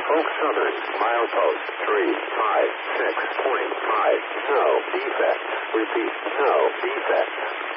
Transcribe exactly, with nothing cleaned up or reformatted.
Oak Southern, milepost three five six point five. No defect. Repeat, no defect.